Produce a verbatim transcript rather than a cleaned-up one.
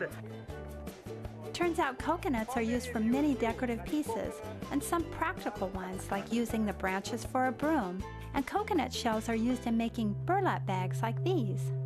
good. Turns out coconuts are used for many decorative pieces, and some practical ones like using the branches for a broom, and coconut shells are used in making burlap bags like these.